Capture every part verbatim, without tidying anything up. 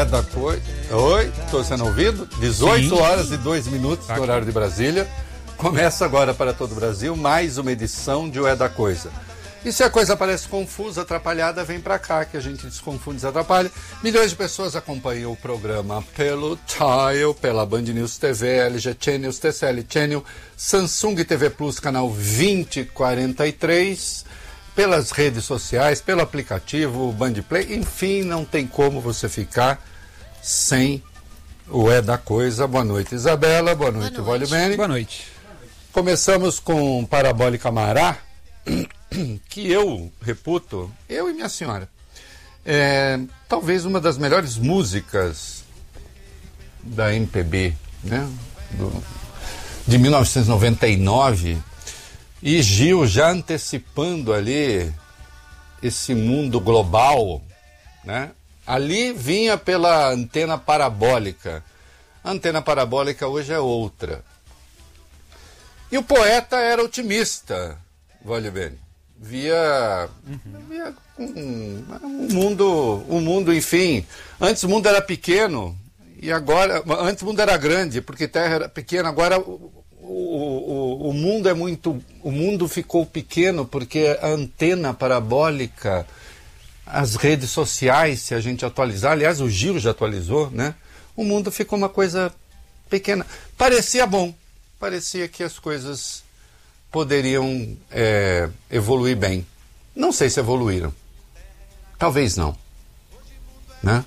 É da Coisa. Oi, estou sendo ouvido? dezoito horas e dois minutos no horário de Brasília. Começa agora para todo o Brasil mais uma edição de O É da Coisa. E se a coisa parece confusa, atrapalhada, vem pra cá que a gente desconfunde e desatrapalha. Milhões de pessoas acompanham o programa pelo Tile, pela Band News T V, L G Channels, T C L Channel, Samsung T V Plus, canal vinte e quarenta e três, pelas redes sociais, pelo aplicativo Band Play. Enfim, não tem como você ficar sem o É da Coisa. Boa noite, Isabela. Boa noite, Wally Bene. Boa noite. Começamos com Parabólica Mará, que eu reputo, eu e minha senhora, é talvez uma das melhores músicas da M P B, né? Do, de mil novecentos e noventa e nove, e Gil já antecipando ali esse mundo global, né? Ali vinha pela antena parabólica. A antena parabólica hoje é outra. E o poeta era otimista, Wally Bene. Via, via um, um mundo, um mundo, enfim. Antes o mundo era pequeno e agora, antes o mundo era grande, porque terra era pequena. Agora o, o, o mundo é muito, o mundo ficou pequeno porque a antena parabólica, as redes sociais, se a gente atualizar, aliás o Gil já atualizou, né? O mundo ficou uma coisa pequena. Parecia bom, parecia que as coisas poderiam é, evoluir bem. Não sei se evoluíram. Talvez não. Né?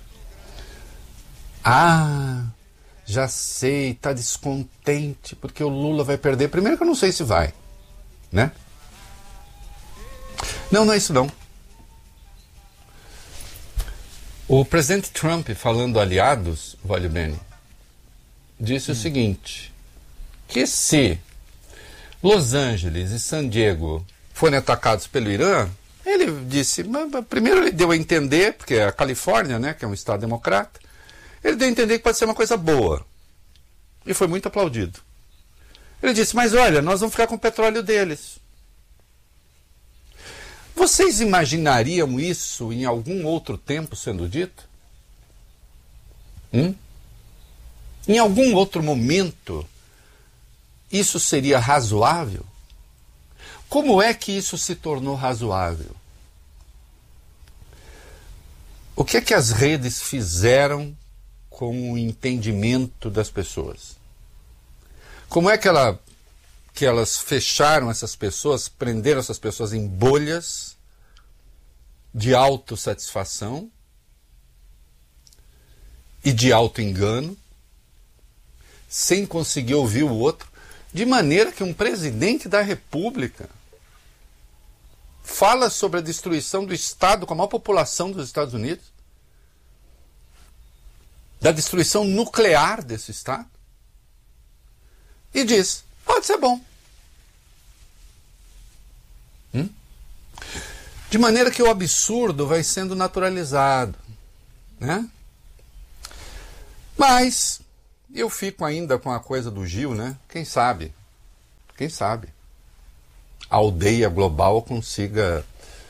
Ah, já sei, está descontente porque o Lula vai perder. Primeiro que eu não sei se vai. Né? Não, não é isso não. O presidente Trump, falando aliados, Wally Bene, disse hum. o seguinte, que se Los Angeles e San Diego forem atacados pelo Irã, ele disse, primeiro ele deu a entender, porque a Califórnia, né, que é um estado democrata, ele deu a entender que pode ser uma coisa boa. E foi muito aplaudido. Ele disse, mas olha, nós vamos ficar com o petróleo deles. Vocês imaginariam isso em algum outro tempo sendo dito? Hum? Em algum outro momento isso seria razoável? Como é que isso se tornou razoável? O que é que as redes fizeram com o entendimento das pessoas? Como é que, ela, que elas fecharam essas pessoas, prenderam essas pessoas em bolhas de autossatisfação e de autoengano, sem conseguir ouvir o outro, de maneira que um presidente da República fala sobre a destruição do Estado com a maior população dos Estados Unidos, da destruição nuclear desse Estado, e diz, pode ser bom. Hum? De maneira que o absurdo vai sendo naturalizado, né? Mas eu fico ainda com a coisa do Gil, né? Quem sabe? Quem sabe? A aldeia global consiga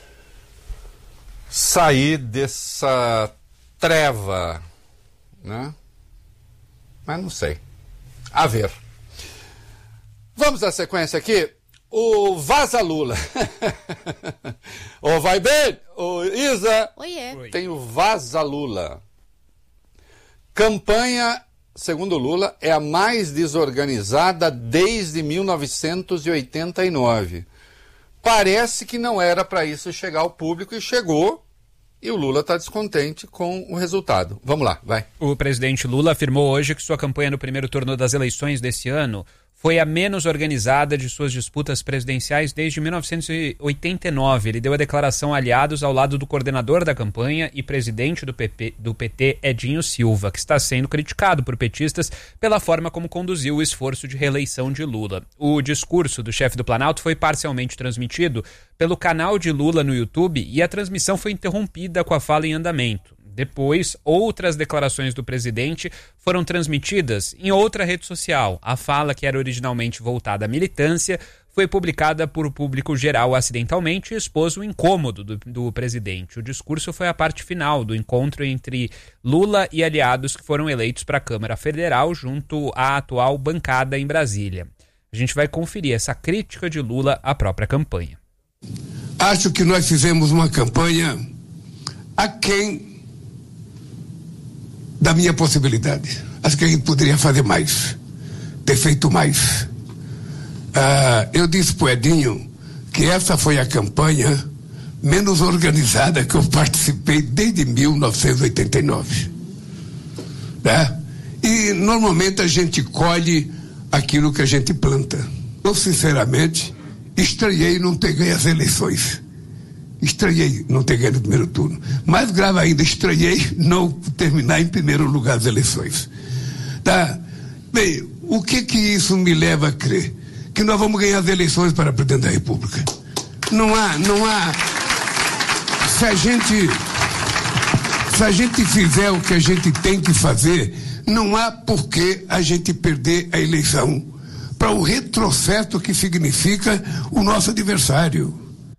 sair dessa treva, né? Mas não sei. A ver. Vamos à sequência aqui. O Vaza Lula. Ô, vai bem? Ô, Isa. Oiê. Tem o Vaza Lula. Campanha, segundo Lula, é a mais desorganizada desde mil novecentos e oitenta e nove. Parece que não era para isso chegar ao público e chegou. E o Lula está descontente com o resultado. Vamos lá, vai. O presidente Lula afirmou hoje que sua campanha no primeiro turno das eleições desse ano foi a menos organizada de suas disputas presidenciais desde mil novecentos e oitenta e nove. Ele deu a declaração a aliados ao lado do coordenador da campanha e presidente do, P P, do P T, Edinho Silva, que está sendo criticado por petistas pela forma como conduziu o esforço de reeleição de Lula. O discurso do chefe do Planalto foi parcialmente transmitido pelo canal de Lula no YouTube e a transmissão foi interrompida com a fala em andamento. Depois, outras declarações do presidente foram transmitidas em outra rede social. A fala, que era originalmente voltada à militância, foi publicada por público geral acidentalmente e expôs o incômodo do, do presidente. O discurso foi a parte final do encontro entre Lula e aliados que foram eleitos para a Câmara Federal junto à atual bancada em Brasília. A gente vai conferir essa crítica de Lula à própria campanha. Acho que nós fizemos uma campanha aquém da minha possibilidade. Acho que a gente poderia fazer mais, ter feito mais. Ah, eu disse pro Edinho que essa foi a campanha menos organizada que eu participei desde mil novecentos e oitenta e nove. Né? E normalmente a gente colhe aquilo que a gente planta. Eu, sinceramente, estranhei não ter ganho as eleições. Estranhei não ter ganho no primeiro turno. Mais grave ainda, estranhei não terminar em primeiro lugar as eleições. Tá? Bem, o que que isso me leva a crer? Que nós vamos ganhar as eleições para presidente da República. Não há, não há... Se a gente... Se a gente fizer o que a gente tem que fazer, não há por que a gente perder a eleição para o retrocesso que significa o nosso adversário.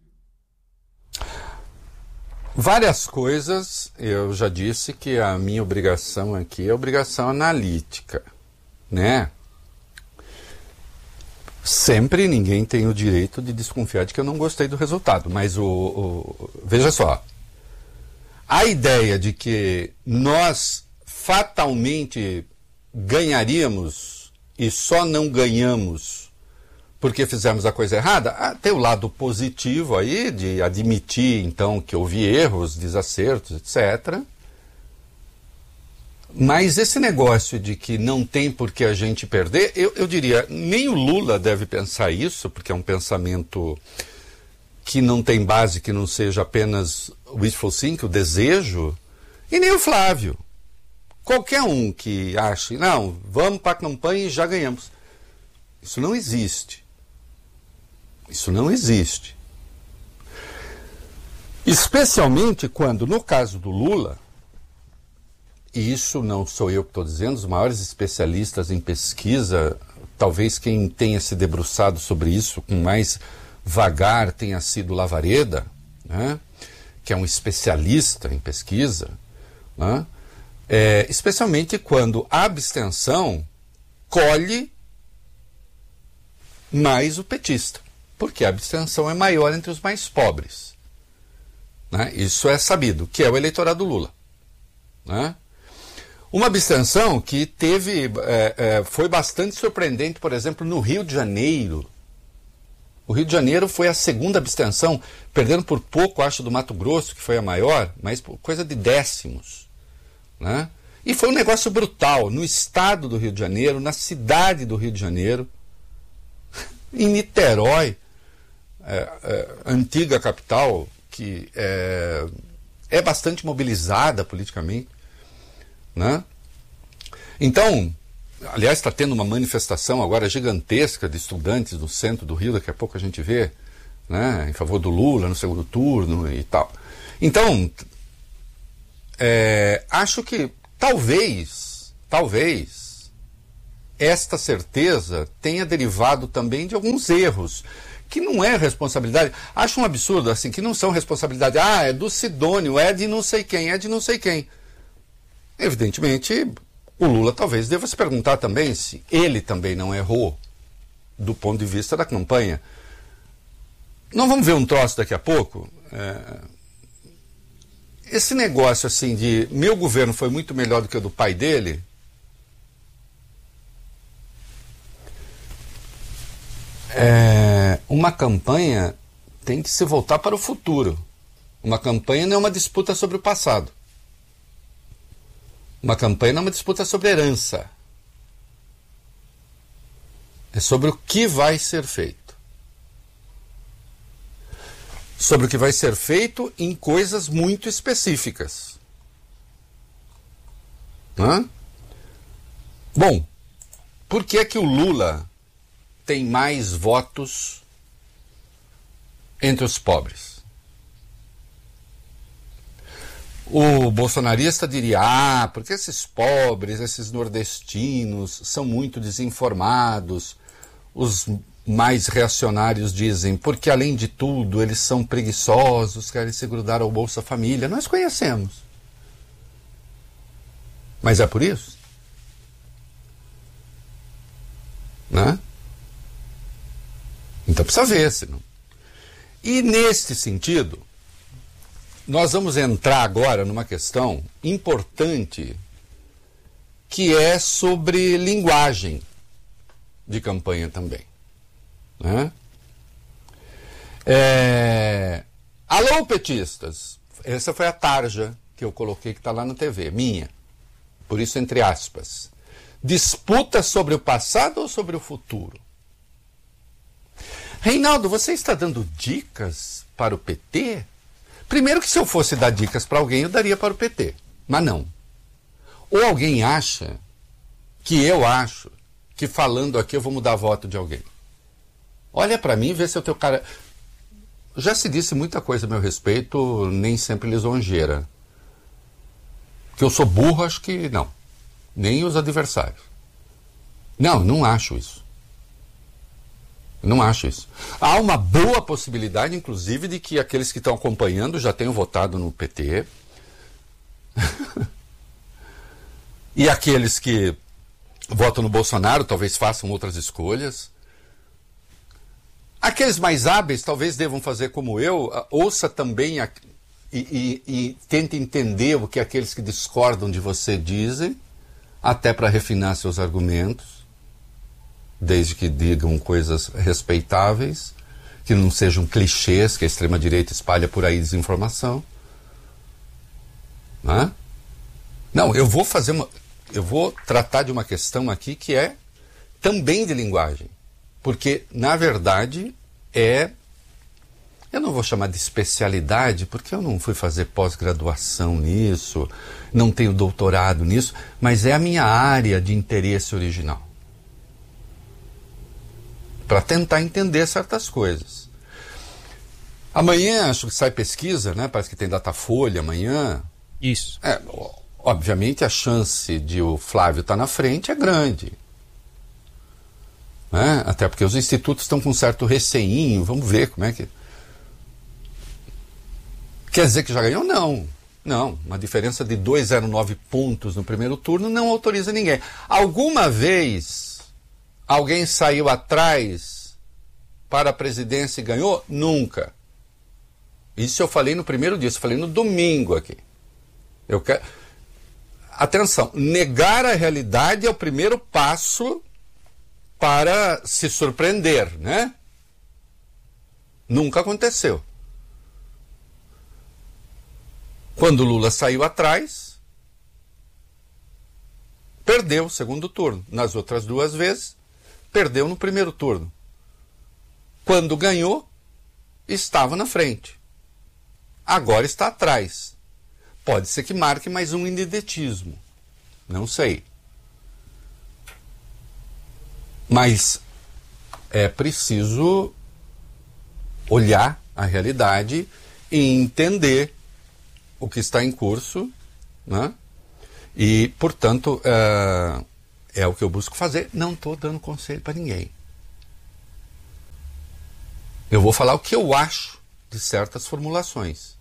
Várias coisas, eu já disse que a minha obrigação aqui é obrigação analítica, né? Sempre ninguém tem o direito de desconfiar de que eu não gostei do resultado, mas o, o veja só, a ideia de que nós fatalmente ganharíamos e só não ganhamos porque fizemos a coisa errada, ah, tem o lado positivo aí de admitir então que houve erros, desacertos, etcétera. Mas esse negócio de que não tem por que a gente perder, eu, eu diria, nem o Lula deve pensar isso, porque é um pensamento que não tem base, que não seja apenas wishful thinking, o desejo, e nem o Flávio. Qualquer um que ache, não, vamos para a campanha e já ganhamos. Isso não existe. Isso não existe. Especialmente quando, no caso do Lula, e isso não sou eu que estou dizendo, os maiores especialistas em pesquisa, talvez quem tenha se debruçado sobre isso com mais vagar tenha sido Lavareda, né? Que é um especialista em pesquisa, né? É, especialmente quando a abstenção colhe mais o petista, porque a abstenção é maior entre os mais pobres, né? Isso é sabido, que é o eleitorado do Lula, né? Uma abstenção que teve, é, é, foi bastante surpreendente, por exemplo, no Rio de Janeiro. O Rio de Janeiro foi a segunda abstenção, perdendo por pouco, acho, do Mato Grosso, que foi a maior, mas por coisa de décimos, né? E foi um negócio brutal, no estado do Rio de Janeiro, na cidade do Rio de Janeiro, em Niterói, é, é, antiga capital, que é, é bastante mobilizada politicamente, né? Então, aliás, está tendo uma manifestação agora gigantesca de estudantes no centro do Rio, daqui a pouco a gente vê, né, em favor do Lula no segundo turno e tal. Então, é, acho que talvez, talvez, esta certeza tenha derivado também de alguns erros, que não é responsabilidade. Acho um absurdo, assim, que não são responsabilidade. Ah, é do Sidônio, é de não sei quem, é de não sei quem. Evidentemente, o Lula talvez deva se perguntar também se ele também não errou do ponto de vista da campanha. Não vamos ver um troço daqui a pouco? É... Esse negócio assim de meu governo foi muito melhor do que o do pai dele, é... uma campanha tem que se voltar para o futuro. Uma campanha não é uma disputa sobre o passado. Uma campanha não é uma disputa sobre herança. É sobre o que vai ser feito. Sobre o que vai ser feito em coisas muito específicas. Hã? Bom, por que é que o Lula tem mais votos entre os pobres? O bolsonarista diria, ah, porque esses pobres, esses nordestinos são muito desinformados, os mais reacionários dizem, porque além de tudo eles são preguiçosos, querem se grudar ao Bolsa Família. Nós conhecemos. Mas é por isso? Né? Então precisa ver, senão. E neste sentido, nós vamos entrar agora numa questão importante que é sobre linguagem de campanha também. Né? É... Alô, petistas! Essa foi a tarja que eu coloquei que está lá na T V, minha. Por isso, entre aspas. Disputa sobre o passado ou sobre o futuro? Reinaldo, você está dando dicas para o P T? Primeiro que se eu fosse dar dicas para alguém, eu daria para o P T. Mas não. Ou alguém acha que eu acho que falando aqui eu vou mudar voto de alguém. Olha para mim e vê se eu tenho cara... Já se disse muita coisa a meu respeito, nem sempre lisonjeira. Que eu sou burro, acho que não. Nem os adversários. Não, não acho isso. Não acho isso. Há uma boa possibilidade, inclusive, de que aqueles que estão acompanhando já tenham votado no P T. E aqueles que votam no Bolsonaro talvez façam outras escolhas. Aqueles mais hábeis talvez devam fazer como eu, ouça também a, e, e, e tente entender o que aqueles que discordam de você dizem, até para refinar seus argumentos, desde que digam coisas respeitáveis, que não sejam clichês que a extrema-direita espalha por aí desinformação. Não é? Não, eu vou fazer uma... Eu vou tratar de uma questão aqui que é também de linguagem. Porque, na verdade, é... Eu não vou chamar de especialidade, porque eu não fui fazer pós-graduação nisso, não tenho doutorado nisso, mas é a minha área de interesse original. Para tentar entender certas coisas. Amanhã, acho que sai pesquisa, né? Parece que tem Datafolha amanhã. Isso. É, obviamente, a chance de o Flávio estar na frente é grande. Né? Até porque os institutos estão com um certo receinho. Vamos ver como é que... Quer dizer que já ganhou? Não. Não. Uma diferença de duzentos e nove pontos no primeiro turno não autoriza ninguém. Alguma vez alguém saiu atrás para a presidência e ganhou? Nunca. Isso eu falei no primeiro dia. Eu falei no domingo aqui. Eu quero... Atenção. Negar a realidade é o primeiro passo para se surpreender, né? Nunca aconteceu. Quando Lula saiu atrás, perdeu o segundo turno. Nas outras duas vezes, perdeu no primeiro turno. Quando ganhou, estava na frente. Agora está atrás. Pode ser que marque mais um indidetismo. Não sei. Mas é preciso olhar a realidade e entender o que está em curso, né? E, portanto, é, é o que eu busco fazer. Não estou dando conselho para ninguém. Eu vou falar o que eu acho de certas formulações.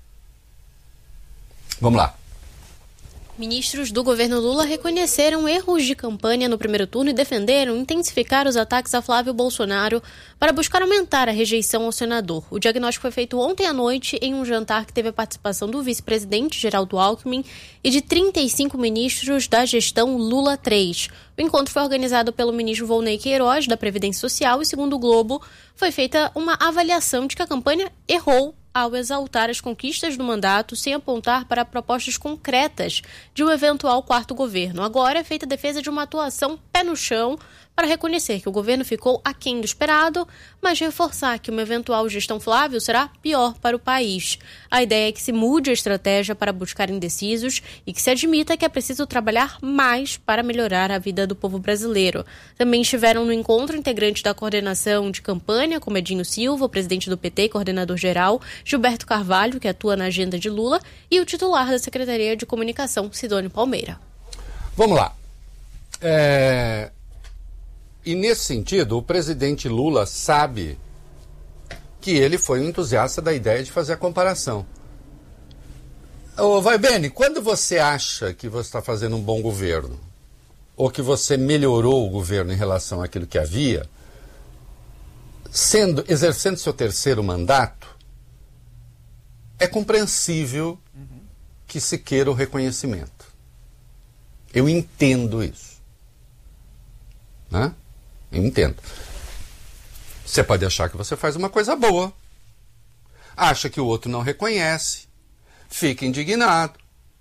Vamos lá. Ministros do governo Lula reconheceram erros de campanha no primeiro turno e defenderam intensificar os ataques a Flávio Bolsonaro para buscar aumentar a rejeição ao senador. O diagnóstico foi feito ontem à noite em um jantar que teve a participação do vice-presidente Geraldo Alckmin e de trinta e cinco ministros da gestão Lula três. O encontro foi organizado pelo ministro Volney Queiroz, da Previdência Social, e, segundo o Globo, foi feita uma avaliação de que a campanha errou ao exaltar as conquistas do mandato sem apontar para propostas concretas de um eventual quarto governo. Agora é feita a defesa de uma atuação pé no chão para reconhecer que o governo ficou aquém do esperado, mas reforçar que uma eventual gestão Flávio será pior para o país. A ideia é que se mude a estratégia para buscar indecisos e que se admita que é preciso trabalhar mais para melhorar a vida do povo brasileiro. Também estiveram no encontro integrantes da coordenação de campanha, como Edinho Silva, o presidente do P T e coordenador-geral, Gilberto Carvalho, que atua na agenda de Lula, e o titular da Secretaria de Comunicação, Sidônio Palmeira. Vamos lá. É... E nesse sentido, o presidente Lula sabe que ele foi um entusiasta da ideia de fazer a comparação. Ô, vai, Beni, quando você acha que você está fazendo um bom governo, ou que você melhorou o governo em relação àquilo que havia, sendo, exercendo seu terceiro mandato, é compreensível uhum. que se queira o reconhecimento. Eu entendo isso. Né? Eu entendo. Você pode achar que você faz uma coisa boa, acha que o outro não reconhece, fica indignado,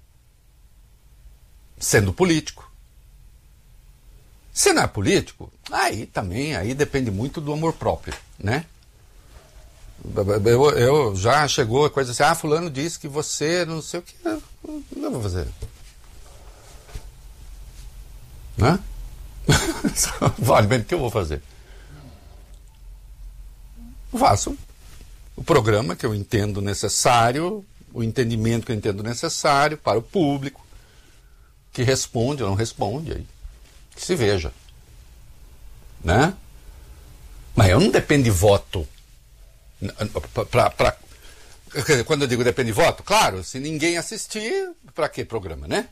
sendo político. Se não é político, aí também, aí depende muito do amor próprio, né? Eu, eu já chegou a coisa assim, ah, fulano disse que você não sei o que, eu não vou fazer. Né? Vale bem, o que eu vou fazer? Faço o programa que eu entendo necessário, o entendimento que eu entendo necessário para o público, que responde ou não responde, aí que se veja. Né? Mas eu não dependo de voto. Pra, pra, quando eu digo depende de voto, claro, se ninguém assistir, para que programa, né?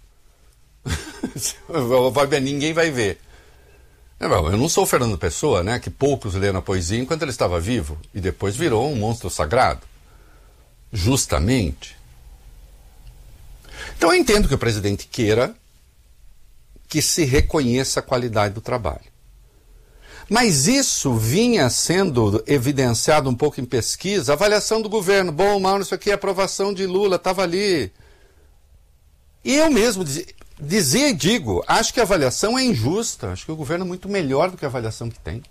Ninguém vai ver. Eu não sou o Fernando Pessoa, né, que poucos leram a poesia enquanto ele estava vivo e depois virou um monstro sagrado. Justamente. Então eu entendo que o presidente queira que se reconheça a qualidade do trabalho. Mas isso vinha sendo evidenciado um pouco em pesquisa, avaliação do governo, bom, mal, isso aqui, aprovação de Lula, estava ali. E eu mesmo dizia, dizia e digo, acho que a avaliação é injusta, acho que o governo é muito melhor do que a avaliação que tem.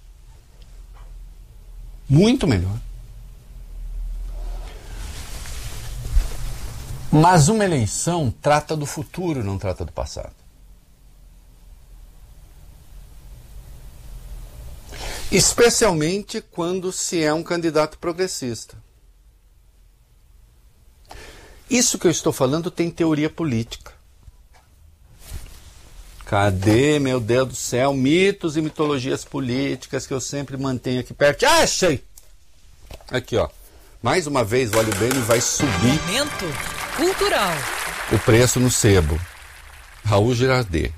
Muito melhor. Mas uma eleição trata do futuro, não trata do passado. Especialmente quando se é um candidato progressista. Isso que eu estou falando tem teoria política. Cadê, meu Deus do céu, mitos e mitologias políticas que eu sempre mantenho aqui perto? Ah, achei! Aqui, ó. Mais uma vez o óleo Beni vai subir. Momento cultural. O preço no sebo. Raul Girardet.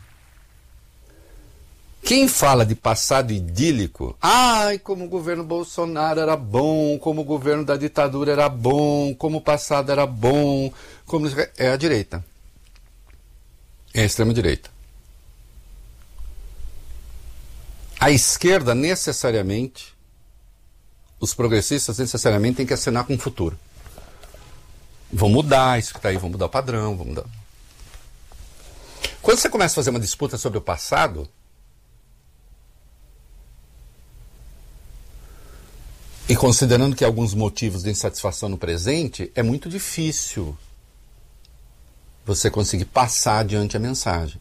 Quem fala de passado idílico, ai, como o governo Bolsonaro era bom, como o governo da ditadura era bom, como o passado era bom, como... é a direita. É a extrema-direita. A esquerda, necessariamente, os progressistas necessariamente têm que acenar com o futuro. Vão mudar isso que está aí, vão mudar o padrão, vão mudar... Quando você começa a fazer uma disputa sobre o passado... E considerando que há alguns motivos de insatisfação no presente, é muito difícil você conseguir passar adiante a mensagem.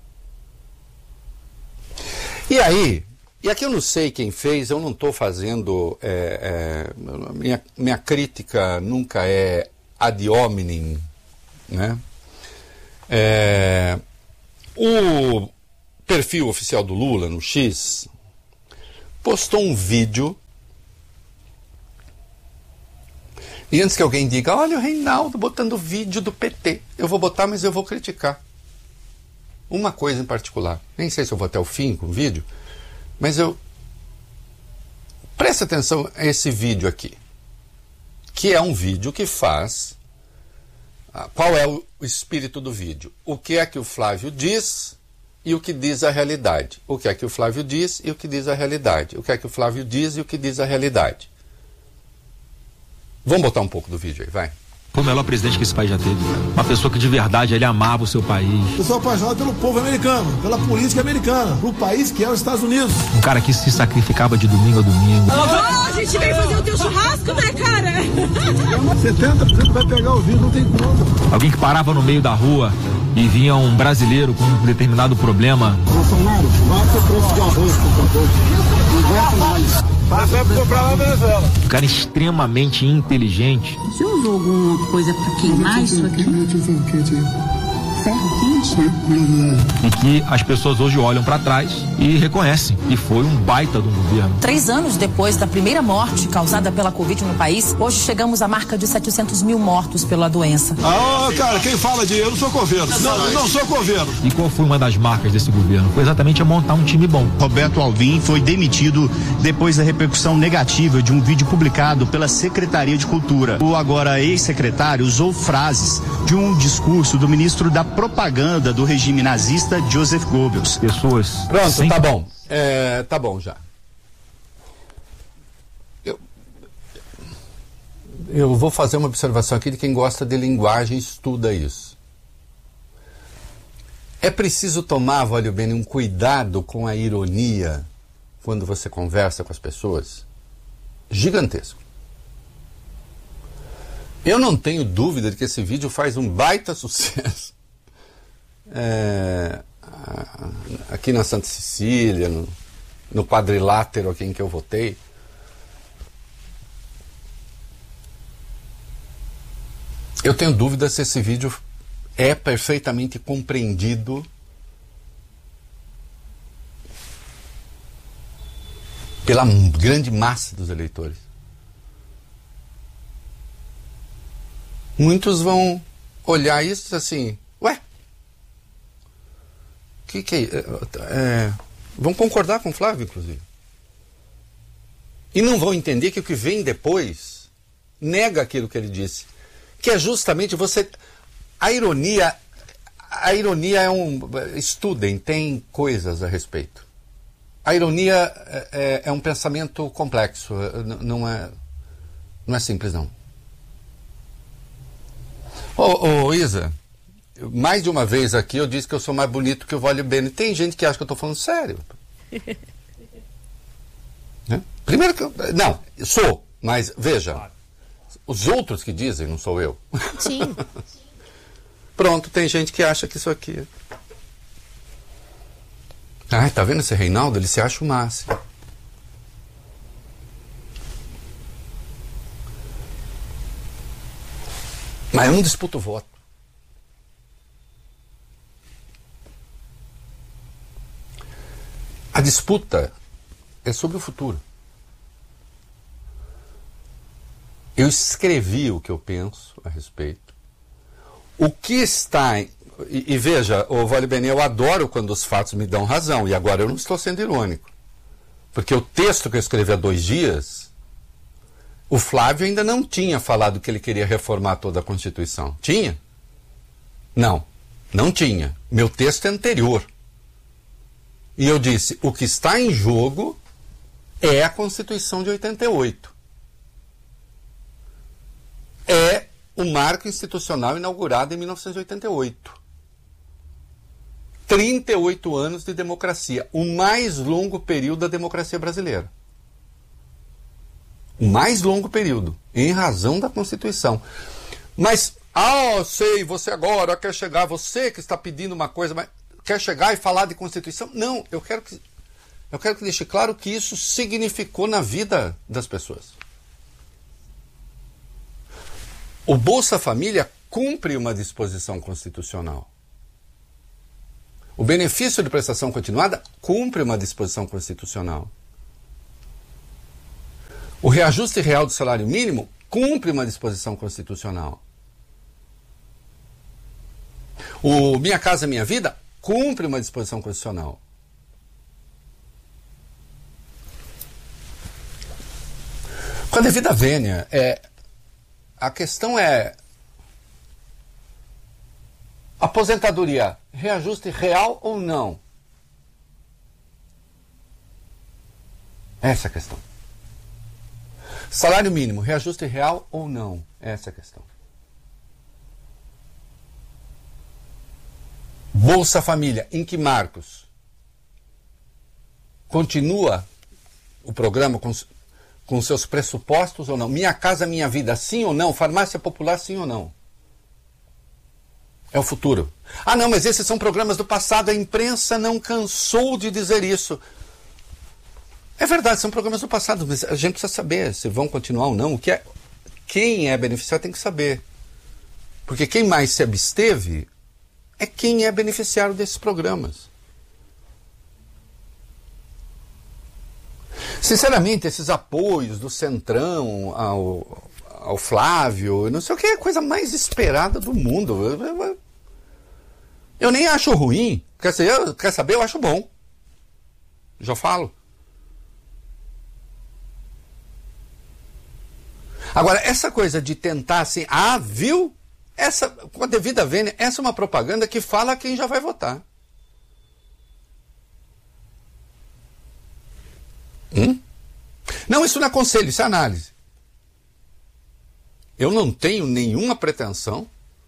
E aí, e aqui eu não sei quem fez, eu não estou fazendo... É, é, minha, minha crítica nunca é ad hominem, né? É, o perfil oficial do Lula, no X, postou um vídeo. E antes que alguém diga, olha o Reinaldo botando vídeo do P T, eu vou botar, mas eu vou criticar. Uma coisa em particular, nem sei se eu vou até o fim com o vídeo, mas eu... Preste atenção a esse vídeo aqui, que é um vídeo que faz... Qual é o espírito do vídeo? O que é que o Flávio diz e o que diz a realidade? O que é que o Flávio diz e o que diz a realidade? O que é que o Flávio diz e o que diz a realidade? Vamos botar um pouco do vídeo aí, vai. Foi o melhor presidente que esse país já teve. Uma pessoa que de verdade ele amava o seu país. Eu sou apaixonado pelo povo americano, pela política americana, pro país que é os Estados Unidos. Um cara que se sacrificava de domingo a domingo. Oh, a gente veio fazer o teu churrasco, né, cara? setenta por cento vai pegar o vídeo, não tem como. Alguém que parava no meio da rua e vinha um brasileiro com um determinado problema. Bolsonaro, bate o preço de arroz, por favor. Não aguento mais. Passa pra comprar na Venezuela. Um cara extremamente inteligente. Você usou alguma coisa pra queimar isso aqui? Ferro quente? e que as pessoas hoje olham para trás e reconhecem que foi um baita de um governo. Três anos depois da primeira morte causada pela Covid no país, hoje chegamos à marca de setecentos mil mortos pela doença. Ah, cara, quem fala de eu não sou governo. Não, não sou governo. E qual foi uma das marcas desse governo? Foi exatamente a montar um time bom. Roberto Alvim foi demitido depois da repercussão negativa de um vídeo publicado pela Secretaria de Cultura. O agora ex-secretário usou frases de um discurso do ministro da Propaganda do regime nazista, Joseph Goebbels. Pessoas... Pronto, sem... tá bom. É, tá bom já. Eu, eu vou fazer uma observação aqui de quem gosta de linguagem e estuda isso. É preciso tomar, Valio Bene, um cuidado com a ironia quando você conversa com as pessoas. Gigantesco. Eu não tenho dúvida de que esse vídeo faz um baita sucesso. É, aqui na Santa Cecília, no, no quadrilátero aqui em que eu votei. Eu tenho dúvida se esse vídeo é perfeitamente compreendido pela grande massa dos eleitores. Muitos vão olhar isso assim, ué, que que é, é, vão concordar com o Flávio, inclusive. E não vão entender que o que vem depois nega aquilo que ele disse. Que é justamente você... A ironia, a ironia é um... Estudem, tem coisas a respeito. A ironia é, é um pensamento complexo, não é, não é simples, não. Ô, ô Isa, mais de uma vez aqui eu disse que eu sou mais bonito que o Valio Bene. Tem gente que acha que eu estou falando sério. Né? Primeiro que eu... Não, sou, mas veja, os outros que dizem, não sou eu. Sim. Pronto, tem gente que acha que isso aqui... Ai, tá vendo esse Reinaldo? Ele se acha o máximo. Mas eu não disputo o voto. A disputa é sobre o futuro. Eu escrevi o que eu penso a respeito. O que está... Em, e, e veja, ô Valio Bene, eu adoro quando os fatos me dão razão. E agora eu não estou sendo irônico. Porque o texto que eu escrevi há dois dias... O Flávio ainda não tinha falado que ele queria reformar toda a Constituição. Tinha? Não, não tinha. Meu texto é anterior. E eu disse, o que está em jogo é a Constituição de oitenta e oito. É o marco institucional inaugurado em mil novecentos e oitenta e oito. trinta e oito anos de democracia. O mais longo período da democracia brasileira. O mais longo período, em razão da Constituição. Mas, ah, eu sei, você agora quer chegar, você que está pedindo uma coisa, mas quer chegar e falar de Constituição? Não, eu quero que, eu quero que deixe claro que isso significou na vida das pessoas. O Bolsa Família cumpre uma disposição constitucional. O benefício de prestação continuada cumpre uma disposição constitucional. O reajuste real do salário mínimo cumpre uma disposição constitucional. O Minha Casa Minha Vida cumpre uma disposição constitucional. Com a devida vênia, é, a questão é aposentadoria, reajuste real ou não? Essa é a questão. Salário mínimo, reajuste real ou não? Essa é a questão. Bolsa Família, em que marcos? Continua o programa com, com seus pressupostos ou não? Minha Casa Minha Vida, sim ou não? Farmácia Popular, sim ou não? É o futuro. Ah, não, mas esses são programas do passado. A imprensa não cansou de dizer isso. É verdade, são programas do passado, mas a gente precisa saber se vão continuar ou não. O que é, quem é beneficiado tem que saber. Porque quem mais se absteve é quem é beneficiário desses programas. Sinceramente, esses apoios do Centrão ao, ao Flávio, não sei o que, é a coisa mais esperada do mundo. Eu, eu, eu nem acho ruim. Quer saber, quer saber? Eu acho bom. Já falo. Agora, essa coisa de tentar assim, ah, viu? Essa, com a devida vênia, essa é uma propaganda que fala a quem já vai votar. Hum? Não, isso não é conselho, isso é análise. Eu não tenho nenhuma pretensão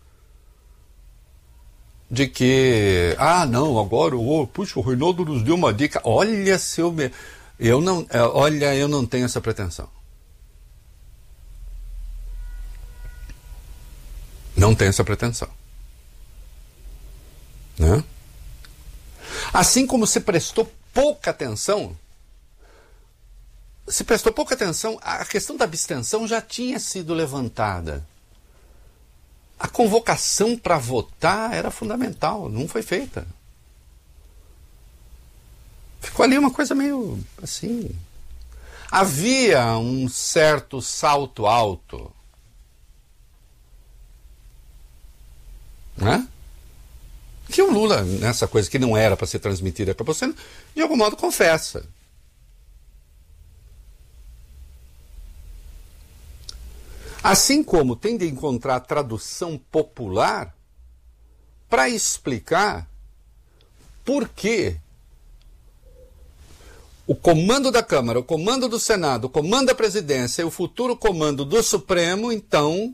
de que, ah, não, agora, oh, puxa, o Reinaldo nos deu uma dica. Olha, se eu me... Eu não, olha, eu não tenho essa pretensão. Não tenho essa pretensão. Né? Assim como se prestou pouca atenção, se prestou pouca atenção, a questão da abstenção já tinha sido levantada. A convocação para votar era fundamental, não foi feita. Ficou ali uma coisa meio assim. Havia um certo salto alto. Né? Que o Lula, nessa coisa que não era para ser transmitida, acabou sendo, de algum modo, confessa. Assim como tem de encontrar tradução popular para explicar por que o comando da Câmara, o comando do Senado, o comando da Presidência e o futuro comando do Supremo, então,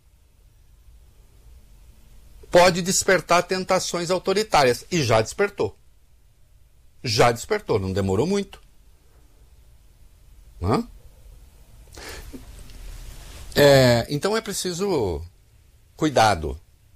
pode despertar tentações autoritárias. E já despertou. Já despertou, não demorou muito. Hã? É, então é preciso cuidado.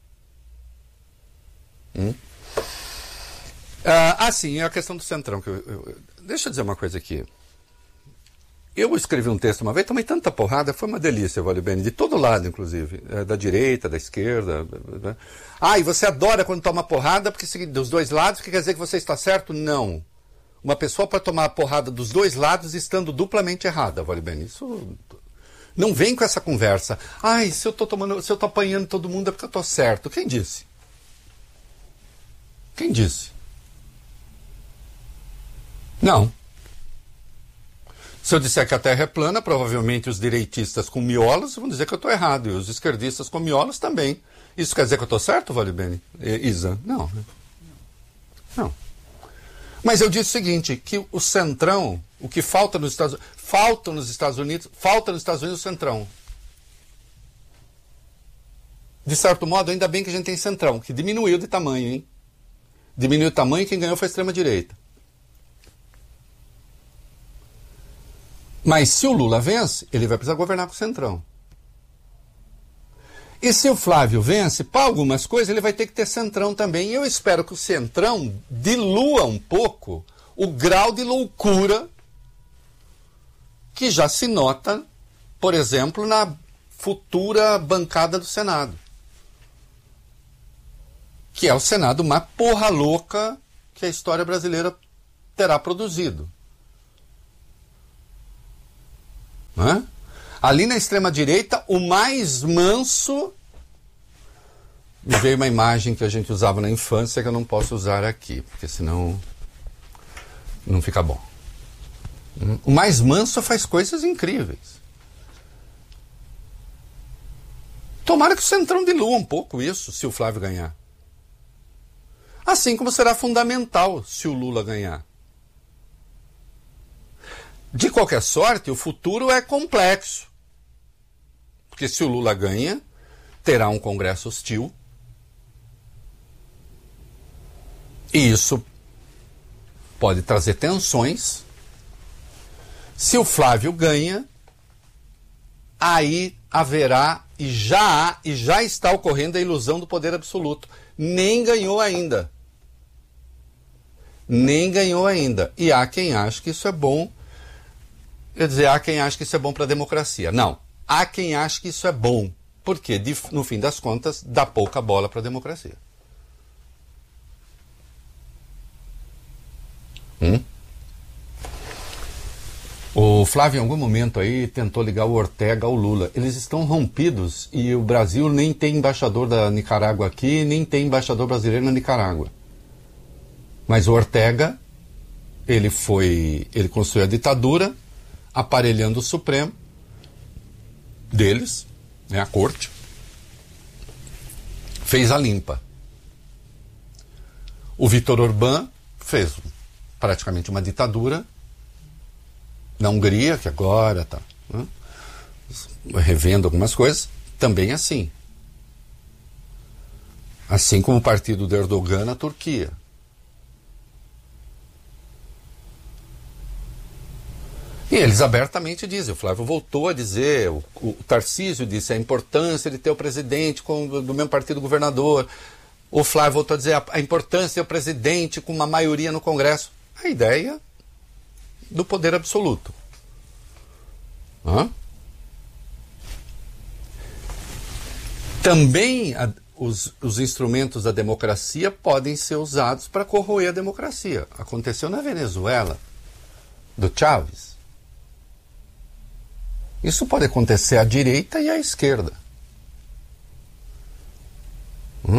Hum? Ah, ah, sim, é a questão do Centrão. Que eu, eu, deixa eu dizer uma coisa aqui. Eu escrevi um texto uma vez, tomei tanta porrada, foi uma delícia, Vale Bene, de todo lado, inclusive. É, da direita, da esquerda. Né? Ah, e você adora quando toma porrada, porque dos dois lados, que quer dizer que você está certo? Não. Uma pessoa pode tomar a porrada dos dois lados estando duplamente errada, Vale Bene. Isso... Não vem com essa conversa. Ai, se eu tô tomando, se eu tô apanhando todo mundo é porque eu tô certo. Quem disse? Quem disse? Não. Se eu disser que a Terra é plana, provavelmente os direitistas com miolos vão dizer que eu estou errado. E os esquerdistas com miolos também. Isso quer dizer que eu estou certo, Vale Bene? Isa? Não. Não. Mas eu disse o seguinte, que o Centrão, o que falta nos Estados Unidos, falta nos Estados Unidos, falta nos Estados Unidos o Centrão. De certo modo, ainda bem que a gente tem Centrão, que diminuiu de tamanho, hein? Diminuiu de tamanho e quem ganhou foi a extrema-direita. Mas se o Lula vence, ele vai precisar governar com o Centrão. E se o Flávio vence, para algumas coisas ele vai ter que ter Centrão também. E eu espero que o Centrão dilua um pouco o grau de loucura que já se nota, por exemplo, na futura bancada do Senado. Que é o Senado mais porra louca que a história brasileira terá produzido. Hã? Ali na extrema-direita, o mais manso... Me veio uma imagem que a gente usava na infância que eu não posso usar aqui, porque senão não fica bom. O mais manso faz coisas incríveis. Tomara que o Centrão dilua um pouco isso, se o Flávio ganhar. Assim como será fundamental se o Lula ganhar. De qualquer sorte, o futuro é complexo. Porque se o Lula ganha, terá um Congresso hostil. E isso pode trazer tensões. Se o Flávio ganha, aí haverá, e já há, e já está ocorrendo a ilusão do poder absoluto. Nem ganhou ainda. Nem ganhou ainda. E há quem ache que isso é bom. Quer dizer, há quem ache que isso é bom para a democracia. Não. Há quem ache que isso é bom. Porque, no fim das contas, dá pouca bola para a democracia. Hum? O Flávio, em algum momento aí, tentou ligar o Ortega ao Lula. Eles estão rompidos e o Brasil nem tem embaixador da Nicarágua aqui, nem tem embaixador brasileiro na Nicarágua. Mas o Ortega, ele foi, ele construiu a ditadura, aparelhando o Supremo deles, né, a corte, fez a limpa. O Viktor Orbán fez praticamente uma ditadura na Hungria, que agora está, né, revendo algumas coisas, também assim. Assim como o partido do Erdogan na Turquia. E eles abertamente dizem, o Flávio voltou a dizer, o, o Tarcísio disse a importância de ter o presidente com, do mesmo partido governador. O Flávio voltou a dizer a, a importância de ter o presidente com uma maioria no Congresso. A ideia do poder absoluto. Hã? Também a, os, os instrumentos da democracia podem ser usados para corroer a democracia. Aconteceu na Venezuela, do Chávez. Isso pode acontecer à direita e à esquerda. Hum?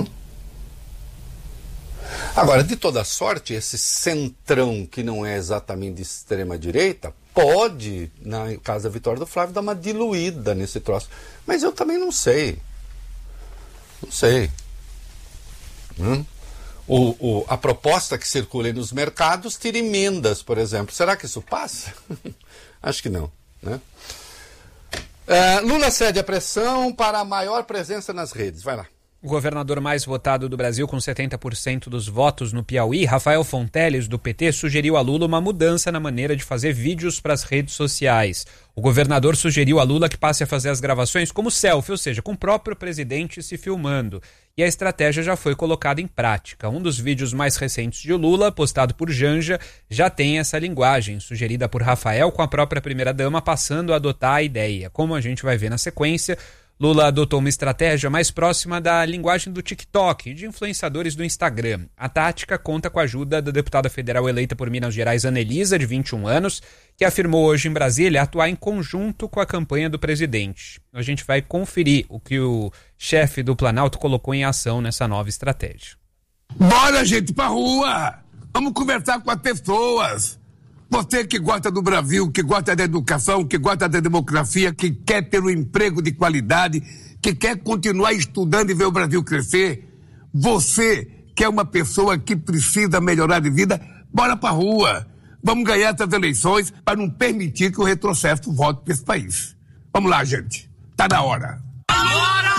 Agora, de toda sorte, esse centrão que não é exatamente de extrema-direita pode, na casa da vitória do Flávio, dar uma diluída nesse troço. Mas eu também não sei. Não sei. Hum? O, o, a proposta que circula aí nos mercados tira emendas, por exemplo. Será que isso passa? Acho que não, né? Uh, Lula cede a pressão para a maior presença nas redes. Vai lá. O governador mais votado do Brasil, com setenta por cento dos votos no Piauí, Rafael Fonteles, do P T, sugeriu a Lula uma mudança na maneira de fazer vídeos para as redes sociais. O governador sugeriu a Lula que passe a fazer as gravações como selfie, ou seja, com o próprio presidente se filmando. E a estratégia já foi colocada em prática. Um dos vídeos mais recentes de Lula, postado por Janja, já tem essa linguagem, sugerida por Rafael, com a própria primeira-dama passando a adotar a ideia. Como a gente vai ver na sequência, Lula adotou uma estratégia mais próxima da linguagem do TikTok e de influenciadores do Instagram. A tática conta com a ajuda da deputada federal eleita por Minas Gerais, Anelisa, de vinte e um anos, que afirmou hoje em Brasília atuar em conjunto com a campanha do presidente. A gente vai conferir o que o chefe do Planalto colocou em ação nessa nova estratégia. Bora, gente, pra rua! Vamos conversar com as pessoas! Você que gosta do Brasil, que gosta da educação, que gosta da democracia, que quer ter um emprego de qualidade, que quer continuar estudando e ver o Brasil crescer, você que é uma pessoa que precisa melhorar de vida, bora pra rua. Vamos ganhar essas eleições para não permitir que o retrocesso volte para esse país. Vamos lá, gente. Tá na hora. Bora!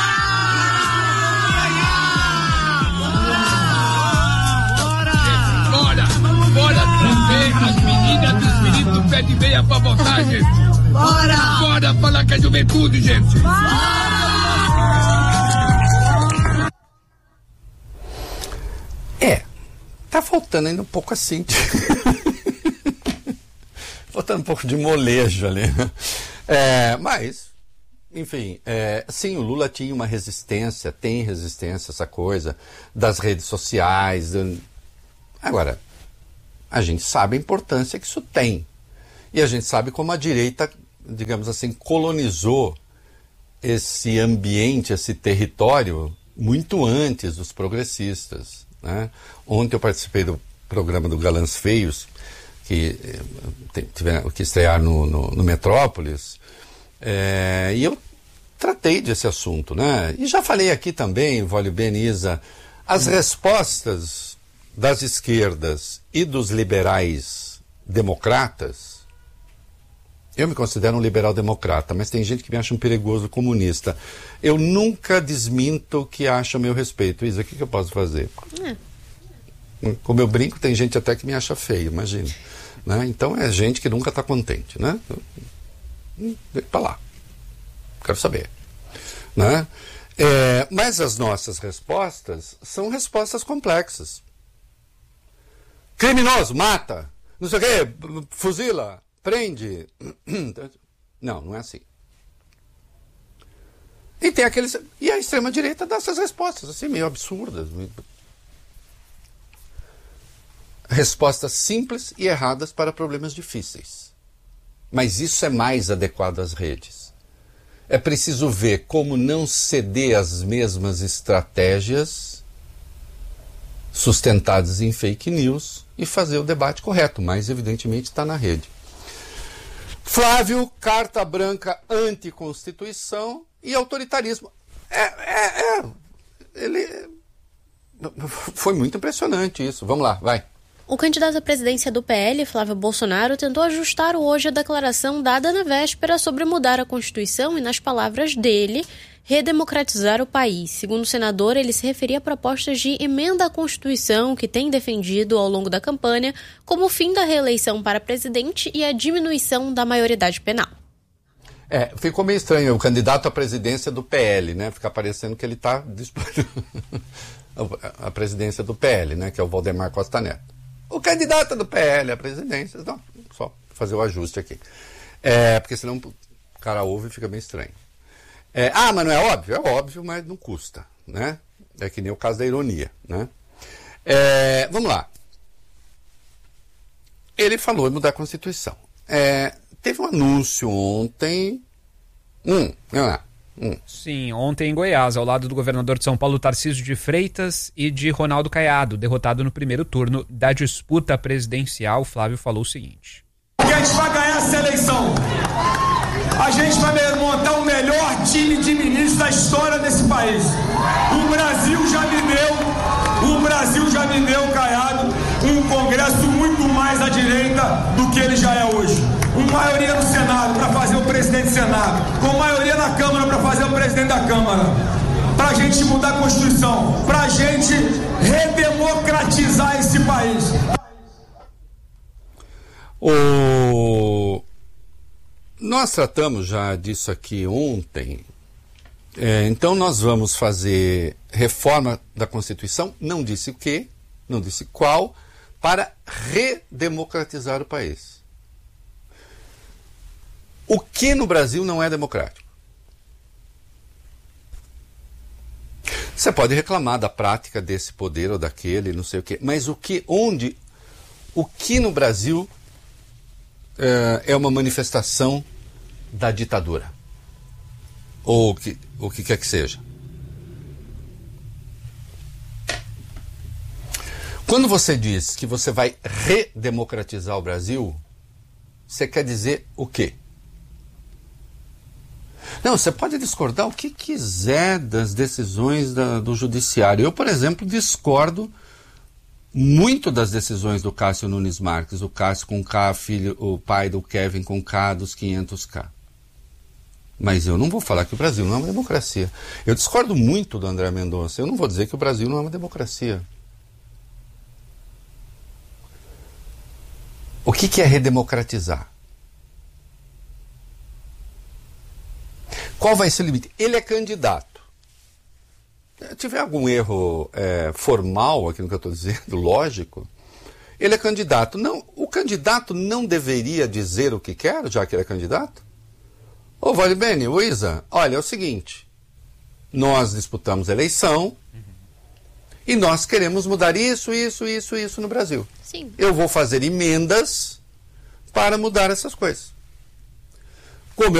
Bora! Bora trazer as meninas dos meninos do pé de meia pra votar, gente. Bora! Bora falar com a juventude, gente. É, tá faltando ainda um pouco assim. Faltando um pouco de molejo ali. É, mas, enfim, é, sim, o Lula tinha uma resistência, tem resistência, essa coisa das redes sociais. Agora, a gente sabe a importância que isso tem. E a gente sabe como a direita, digamos assim, colonizou esse ambiente, esse território, muito antes dos progressistas, né? Ontem eu participei do programa do Galãs Feios, que, tiveram, que estrear no, no, no Metrópolis, é, e eu tratei desse assunto, né? E já falei aqui também, Vólio Beniza, as respostas das esquerdas e dos liberais democratas. Eu me considero um liberal democrata, mas tem gente que me acha um perigoso comunista. Eu nunca desminto o que acha a meu respeito. Isa, o que, que eu posso fazer? É. Como eu brinco, tem gente até que me acha feio, imagina. Né? Então é gente que nunca está contente, né? Deixa pra lá. Quero saber. Né? É, mas as nossas respostas são respostas complexas. Criminoso, mata, não sei o quê, fuzila, prende. Não, não é assim. E tem aqueles. E a extrema-direita dá essas respostas, assim, meio absurdas. Meio... respostas simples e erradas para problemas difíceis. Mas isso é mais adequado às redes. É preciso ver como não ceder às mesmas estratégias sustentadas em fake news e fazer o debate correto, mas evidentemente está na rede. Flávio, carta branca anticonstituição e autoritarismo. É, é, é, ele... Foi muito impressionante isso. Vamos lá, vai. O candidato à presidência do P L, Flávio Bolsonaro, tentou ajustar hoje a declaração dada na véspera sobre mudar a Constituição e, nas palavras dele, redemocratizar o país. Segundo o senador, ele se referia a propostas de emenda à Constituição que tem defendido ao longo da campanha, como o fim da reeleição para presidente e a diminuição da maioridade penal. É, ficou meio estranho o candidato à presidência do P L, né? Fica parecendo que ele está disputando a presidência do P L, né? Que é o Valdemar Costa Neto. O candidato do P L à presidência, então, só fazer o ajuste aqui. É, porque senão o cara ouve e fica meio estranho. É, ah, mas não é óbvio? É óbvio, mas não custa, né? É que nem o caso da ironia, né? É, vamos lá. Ele falou em mudar a Constituição. É, teve um anúncio ontem. Hum, vamos lá. Hum. Sim, ontem em Goiás, ao lado do governador de São Paulo, Tarcísio de Freitas, e de Ronaldo Caiado, derrotado no primeiro turno da disputa presidencial, Flávio falou o seguinte: que a gente vai ganhar essa eleição. A gente vai montar o melhor time de ministros da história desse país. O Brasil já me deu, o Brasil já me deu, Caiado, um Congresso muito mais à direita do que ele já é hoje. Com maioria no Senado para fazer o presidente do Senado, com maioria na Câmara para fazer o presidente da Câmara, para a gente mudar a Constituição, para a gente redemocratizar esse país. O... Nós tratamos já disso aqui ontem, é, então nós vamos fazer reforma da Constituição, não disse o que, não disse qual, para redemocratizar o país. O que no Brasil não é democrático? Você pode reclamar da prática desse poder ou daquele, não sei o quê, mas o que, onde, o que no Brasil é, é uma manifestação da ditadura? Ou o que, o que quer que seja. Quando você diz que você vai redemocratizar o Brasil, você quer dizer o quê? Não, você pode discordar o que quiser das decisões da, do judiciário. Eu, por exemplo, discordo muito das decisões do Cássio Nunes Marques, o Cássio com K, filho, o pai do Kevin com K, dos quinhentos K. Mas eu não vou falar que o Brasil não é uma democracia. Eu discordo muito do André Mendonça. Eu não vou dizer que o Brasil não é uma democracia. O que, que é redemocratizar? Qual vai ser o limite? Ele é candidato. Se tiver algum erro é, formal aqui no que eu estou dizendo, lógico, ele é candidato. Não, o candidato não deveria dizer o que quer, já que ele é candidato? Ô, Valibene, Luísa, olha, é o seguinte, nós disputamos a eleição e nós queremos mudar isso, isso, isso, isso no Brasil. Sim. Eu vou fazer emendas para mudar essas coisas. Como eu